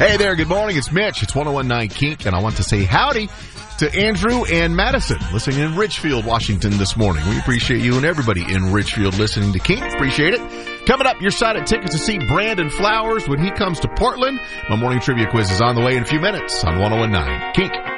Hey there, good morning. It's Mitch. It's 101.9 Kink, and I want to say howdy to Andrew and Madison listening in Ridgefield, Washington this morning. We appreciate you and everybody in Ridgefield listening to Kink. Appreciate it. Coming up, your sided tickets to see Brandon Flowers when he comes to Portland. My morning trivia quiz is on the way in a few minutes on 101.9 Kink.